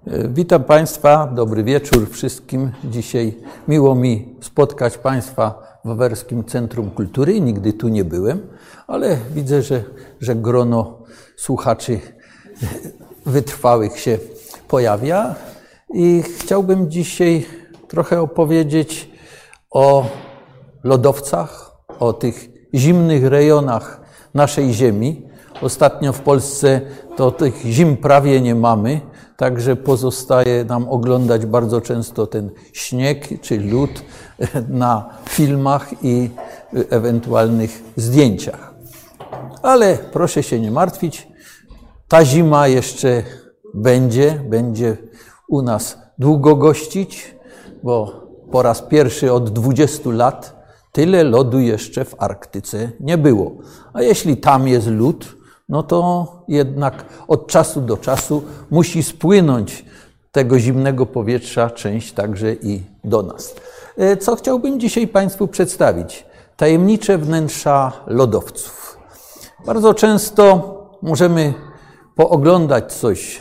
Witam Państwa, dobry wieczór wszystkim. Dzisiaj miło mi spotkać Państwa w Wawerskim Centrum Kultury. Nigdy tu nie byłem, ale widzę, że grono słuchaczy wytrwałych się pojawia. I chciałbym dzisiaj trochę opowiedzieć o lodowcach, o tych zimnych rejonach naszej ziemi. Ostatnio w Polsce to tych zim prawie nie mamy, także pozostaje nam oglądać bardzo często ten śnieg czy lód na filmach i ewentualnych zdjęciach. Ale proszę się nie martwić, ta zima jeszcze będzie u nas długo gościć, bo po raz pierwszy od 20 lat tyle lodu jeszcze w Arktyce nie było. A jeśli tam jest lód, no to jednak od czasu do czasu musi spłynąć tego zimnego powietrza część także i do nas. Co chciałbym dzisiaj Państwu przedstawić? Tajemnicze wnętrza lodowców. Bardzo często możemy pooglądać coś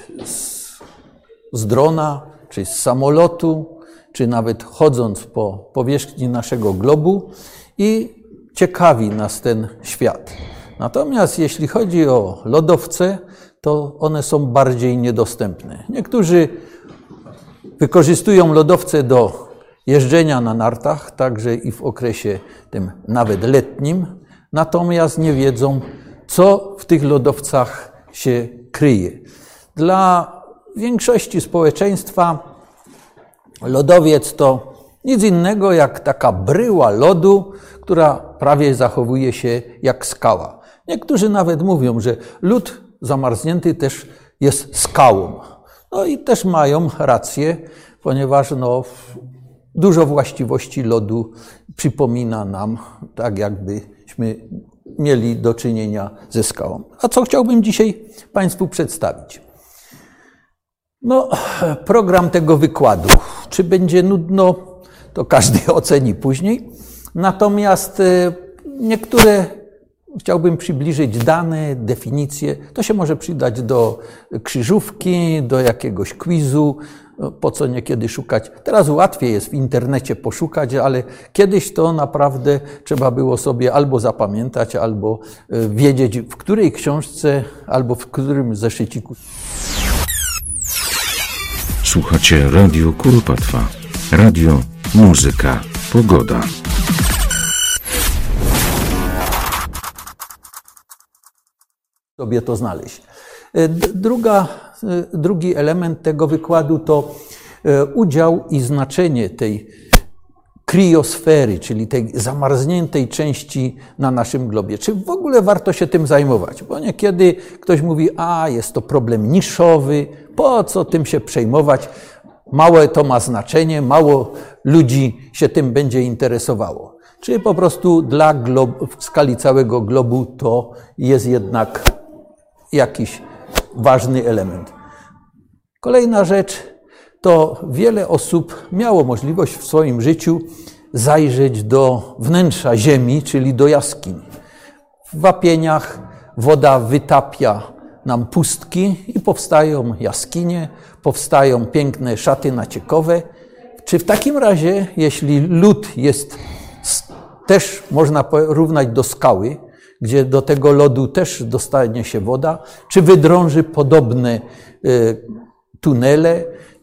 z drona, czy z samolotu, czy nawet chodząc po powierzchni naszego globu i ciekawi nas ten świat. Natomiast jeśli chodzi o lodowce, to one są bardziej niedostępne. Niektórzy wykorzystują lodowce do jeżdżenia na nartach, także i w okresie tym nawet letnim, natomiast nie wiedzą, co w tych lodowcach się kryje. Dla większości społeczeństwa lodowiec to nic innego jak taka bryła lodu, która prawie zachowuje się jak skała. Niektórzy nawet mówią, że lód zamarznięty też jest skałą. No i też mają rację, ponieważ dużo właściwości lodu przypomina nam, tak jakbyśmy mieli do czynienia ze skałą. A co chciałbym dzisiaj Państwu przedstawić? Program tego wykładu. Czy będzie nudno, to każdy oceni później. Natomiast niektóre chciałbym przybliżyć dane, definicje. To się może przydać do krzyżówki, do jakiegoś quizu, po co niekiedy szukać. Teraz łatwiej jest w internecie poszukać, ale kiedyś to naprawdę trzeba było sobie albo zapamiętać, albo wiedzieć, w której książce, albo w którym zeszyciku. Słuchacie Radio Kuropatwa. Radio, muzyka, pogoda. Sobie to znaleźć. Drugi element tego wykładu to udział i znaczenie tej kriosfery, czyli tej zamarzniętej części na naszym globie. Czy w ogóle warto się tym zajmować? Bo niekiedy ktoś mówi, jest to problem niszowy, po co tym się przejmować? Małe to ma znaczenie, mało ludzi się tym będzie interesowało. Czy po prostu w skali całego globu to jest jednak jakiś ważny element. Kolejna rzecz to wiele osób miało możliwość w swoim życiu zajrzeć do wnętrza ziemi, czyli do jaskiń. W wapieniach woda wytapia nam pustki i powstają jaskinie, powstają piękne szaty naciekowe. Czy w takim razie, jeśli lód jest też można porównać do skały, gdzie do tego lodu też dostanie się woda, czy wydrąży podobne tunele,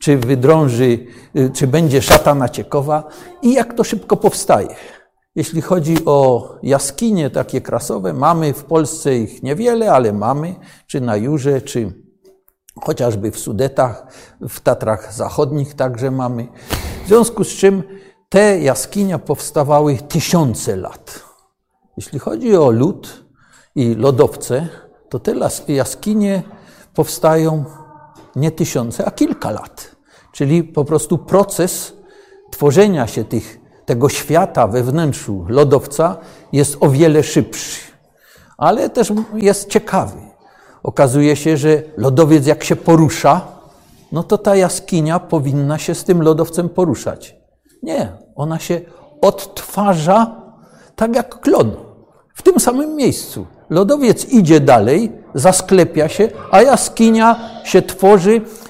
czy będzie szata naciekowa i jak to szybko powstaje. Jeśli chodzi o jaskinie takie krasowe, mamy w Polsce ich niewiele, ale mamy, czy na Jurze, czy chociażby w Sudetach, w Tatrach Zachodnich także mamy. W związku z czym te jaskinie powstawały tysiące lat. Jeśli chodzi o lód i lodowce, to te jaskinie powstają nie tysiące, a kilka lat. Czyli po prostu proces tworzenia się tego świata we wnętrzu lodowca jest o wiele szybszy. Ale też jest ciekawy. Okazuje się, że lodowiec jak się porusza, no to ta jaskinia powinna się z tym lodowcem poruszać. Nie, ona się odtwarza tak jak klon, w tym samym miejscu. Lodowiec idzie dalej, zasklepia się, a jaskinia się tworzy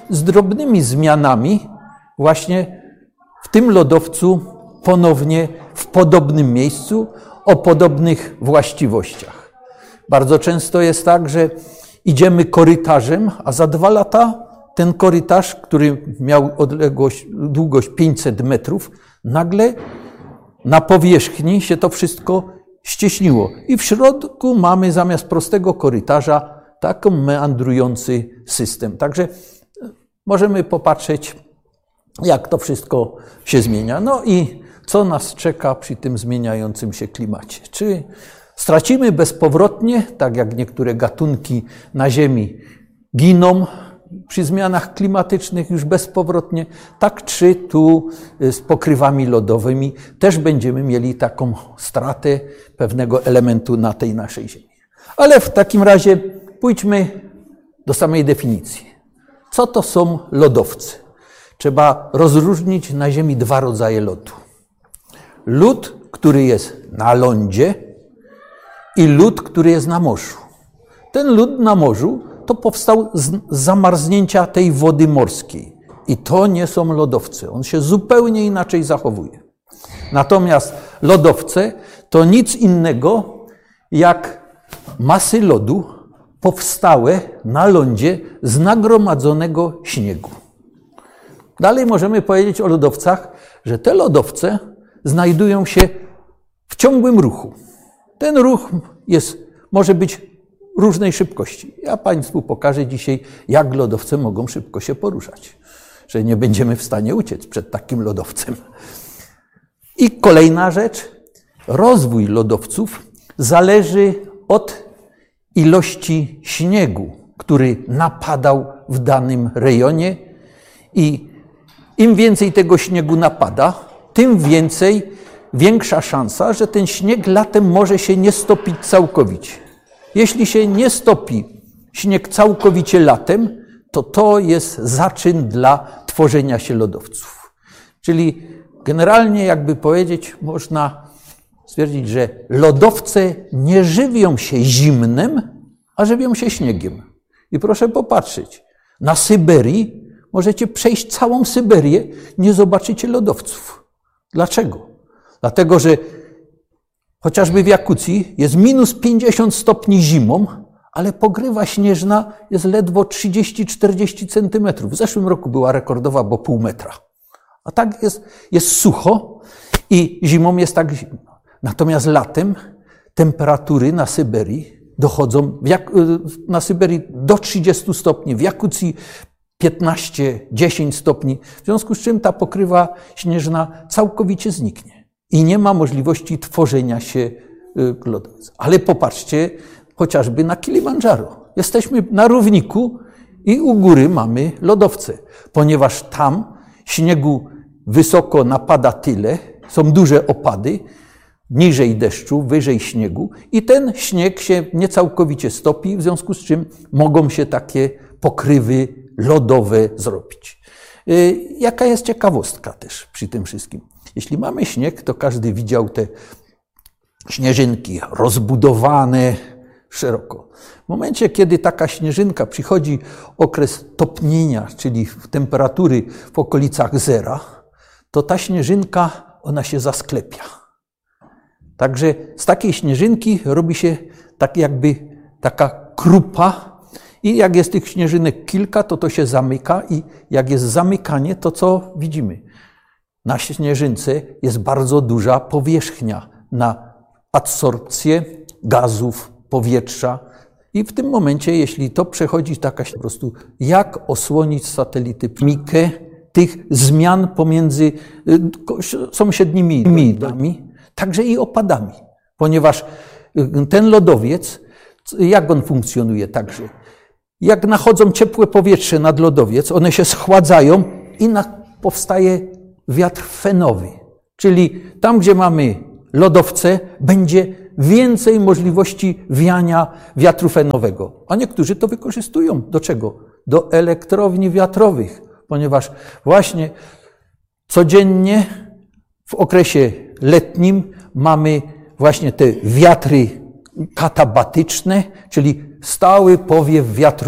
z drobnymi zmianami właśnie w tym lodowcu ponownie w podobnym miejscu o podobnych właściwościach. Bardzo często jest tak, że idziemy korytarzem, a za 2 lata ten korytarz, który miał długość 500 metrów, nagle na powierzchni się to wszystko ścieśniło. I w środku mamy zamiast prostego korytarza taką meandrujący system. Także możemy popatrzeć, jak to wszystko się zmienia. No i co nas czeka przy tym zmieniającym się klimacie? Czy stracimy bezpowrotnie, tak jak niektóre gatunki na Ziemi giną przy zmianach klimatycznych już bezpowrotnie, tak czy tu z pokrywami lodowymi też będziemy mieli taką stratę pewnego elementu na tej naszej Ziemi. Ale w takim razie pójdźmy do samej definicji. Co to są lodowce? Trzeba rozróżnić na Ziemi 2 rodzaje lodu. Lód, który jest na lądzie i lód, który jest na morzu. Ten lód na morzu to powstał z zamarznięcia tej wody morskiej. I to nie są lodowce. On się zupełnie inaczej zachowuje. Natomiast lodowce to nic innego jak masy lodu powstałe na lądzie z nagromadzonego śniegu. Dalej możemy powiedzieć o lodowcach, że te lodowce znajdują się w ciągłym ruchu. Ten ruch może być różnej szybkości. Ja Państwu pokażę dzisiaj, jak lodowce mogą szybko się poruszać, że nie będziemy w stanie uciec przed takim lodowcem. I kolejna rzecz, rozwój lodowców zależy od ilości śniegu, który napadał w danym rejonie i im więcej tego śniegu napada, tym większa szansa, że ten śnieg latem może się nie stopić całkowicie. Jeśli się nie stopi śnieg całkowicie latem, to jest zaczyn dla tworzenia się lodowców. Czyli generalnie, jakby powiedzieć, można stwierdzić, że lodowce nie żywią się zimnem, a żywią się śniegiem. I proszę popatrzeć, na Syberii możecie przejść całą Syberię, nie zobaczycie lodowców. Dlaczego? Dlatego, że chociażby w Jakucji jest minus 50 stopni zimą, ale pokrywa śnieżna jest ledwo 30-40 centymetrów. W zeszłym roku była rekordowa, bo pół metra. A tak jest sucho i zimą jest tak zimno. Natomiast latem temperatury na Syberii dochodzą na Syberii do 30 stopni, w Jakucji 15-10 stopni, w związku z czym ta pokrywa śnieżna całkowicie zniknie i nie ma możliwości tworzenia się lodowic. Ale popatrzcie chociażby na Kilimandżaro. Jesteśmy na równiku i u góry mamy lodowce, ponieważ tam śniegu wysoko napada tyle, są duże opady, niżej deszczu, wyżej śniegu i ten śnieg się niecałkowicie stopi, w związku z czym mogą się takie pokrywy lodowe zrobić. Jaka jest ciekawostka też przy tym wszystkim? Jeśli mamy śnieg, to każdy widział te śnieżynki rozbudowane szeroko. W momencie, kiedy taka śnieżynka przychodzi okres topnienia, czyli temperatury w okolicach zera, to ta śnieżynka, ona się zasklepia. Także z takiej śnieżynki robi się tak jakby taka krupa i jak jest tych śnieżynek kilka, to się zamyka i jak jest zamykanie, to co widzimy? Na śnieżynce jest bardzo duża powierzchnia na adsorpcję gazów, powietrza i w tym momencie, jeśli to przechodzi taka po prostu, jak osłonić satelity mikę tych zmian pomiędzy sąsiednimi midami, także i opadami, ponieważ ten lodowiec, jak on funkcjonuje także? Jak nachodzą ciepłe powietrze nad lodowiec, one się schładzają i powstaje wiatr fenowy, czyli tam, gdzie mamy lodowce, będzie więcej możliwości wiania wiatru fenowego. A niektórzy to wykorzystują. Do czego? Do elektrowni wiatrowych, ponieważ właśnie codziennie w okresie letnim mamy właśnie te wiatry katabatyczne, czyli stały powiew wiatru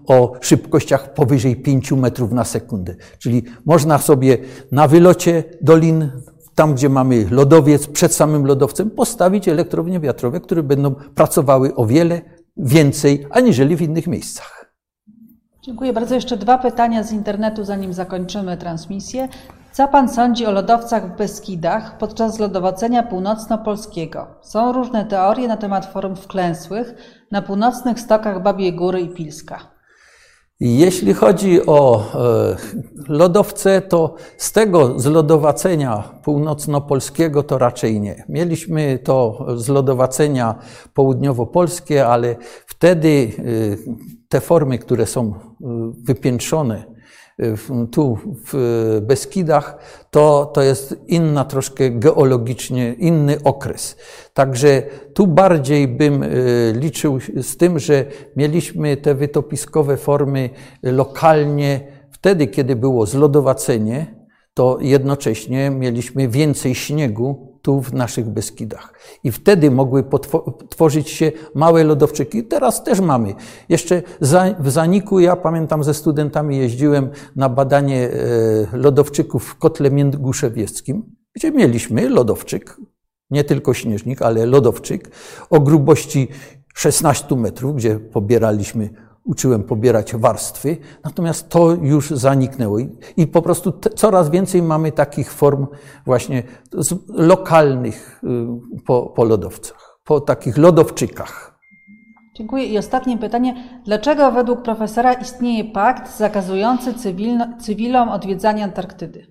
o szybkościach powyżej 5 metrów na sekundę. Czyli można sobie na wylocie dolin, tam gdzie mamy lodowiec, przed samym lodowcem, postawić elektrownie wiatrowe, które będą pracowały o wiele więcej, aniżeli w innych miejscach. Dziękuję bardzo. Jeszcze 2 pytania z internetu, zanim zakończymy transmisję. Co pan sądzi o lodowcach w Beskidach podczas lodowocenia północnopolskiego? Są różne teorie na temat form wklęsłych na północnych stokach Babiej Góry i Pilska. Jeśli chodzi o lodowce, to z tego zlodowacenia północnopolskiego to raczej nie. Mieliśmy to zlodowacenia południowopolskie, ale wtedy te formy, które są wypiętrzone tu w Beskidach, to jest inna troszkę geologicznie, inny okres. Także tu bardziej bym liczył z tym, że mieliśmy te wytopiskowe formy lokalnie wtedy, kiedy było zlodowacenie, to jednocześnie mieliśmy więcej śniegu tu w naszych Beskidach. I wtedy mogły tworzyć się małe lodowczyki. Teraz też mamy. Jeszcze w Zaniku, ja pamiętam, ze studentami jeździłem na badanie lodowczyków w kotle międyguszewieckim, gdzie mieliśmy lodowczyk, nie tylko śnieżnik, ale lodowczyk o grubości 16 metrów, gdzie uczyłem pobierać warstwy, natomiast to już zaniknęło i po prostu coraz więcej mamy takich form właśnie lokalnych po lodowcach, po takich lodowczykach. Dziękuję. I ostatnie pytanie. Dlaczego według profesora istnieje pakt zakazujący cywilom odwiedzania Antarktydy?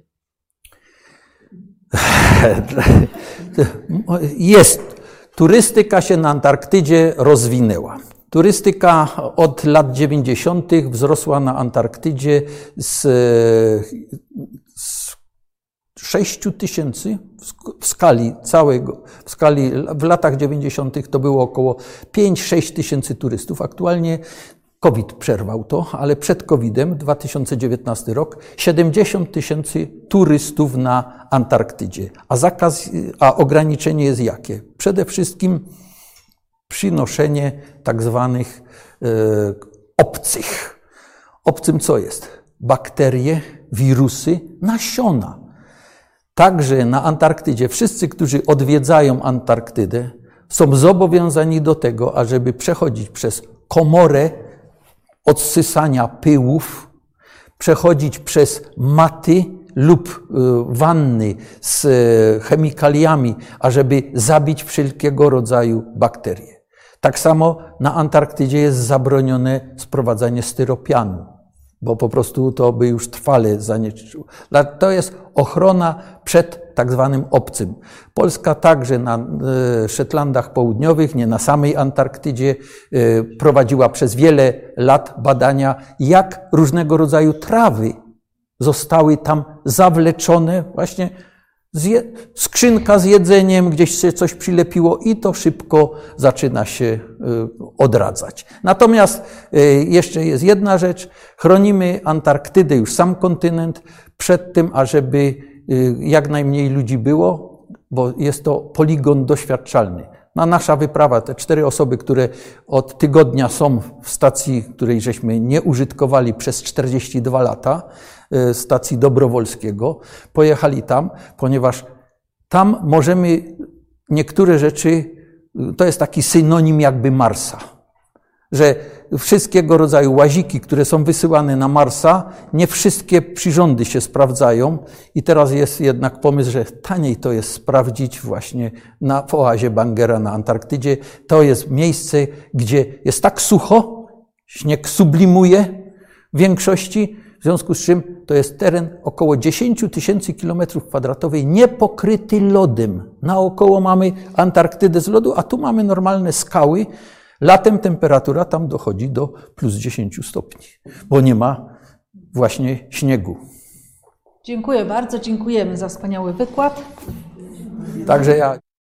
Turystyka się na Antarktydzie rozwinęła. Turystyka od lat 90. wzrosła na Antarktydzie z 6 000 w latach 90. to było około 5-6 tysięcy turystów. Aktualnie COVID przerwał to, ale przed COVID-em, 2019 rok, 70 000 turystów na Antarktydzie. A ograniczenie jest jakie? Przede wszystkim przynoszenie tak zwanych obcych. Obcym co jest? Bakterie, wirusy, nasiona. Także na Antarktydzie wszyscy, którzy odwiedzają Antarktydę, są zobowiązani do tego, ażeby przechodzić przez komorę odsysania pyłów, przechodzić przez maty lub wanny z chemikaliami, ażeby zabić wszelkiego rodzaju bakterie. Tak samo na Antarktydzie jest zabronione sprowadzanie styropianu, bo po prostu to by już trwale zanieczyszczyło. To jest ochrona przed tak zwanym obcym. Polska także na Szetlandach Południowych, nie na samej Antarktydzie, prowadziła przez wiele lat badania, jak różnego rodzaju trawy zostały tam zawleczone, właśnie skrzynka z jedzeniem, gdzieś się coś przylepiło i to szybko zaczyna się odradzać. Natomiast jeszcze jest jedna rzecz, chronimy Antarktydę, już sam kontynent, przed tym, ażeby jak najmniej ludzi było, bo jest to poligon doświadczalny. Nasza wyprawa, te 4 osoby, które od tygodnia są w stacji, której żeśmy nie użytkowali przez 42 lata, stacji Dobrowolskiego, pojechali tam, ponieważ tam możemy niektóre rzeczy, to jest taki synonim jakby Marsa, że wszystkiego rodzaju łaziki, które są wysyłane na Marsa, nie wszystkie przyrządy się sprawdzają i teraz jest jednak pomysł, że taniej to jest sprawdzić właśnie w oazie Bangera na Antarktydzie. To jest miejsce, gdzie jest tak sucho, śnieg sublimuje w większości, w związku z czym to jest teren około 10 000 km2 niepokryty lodem. Naokoło mamy Antarktydę z lodu, a tu mamy normalne skały. Latem temperatura tam dochodzi do plus 10 stopni, bo nie ma właśnie śniegu. Dziękuję bardzo, dziękujemy za wspaniały wykład. Także ja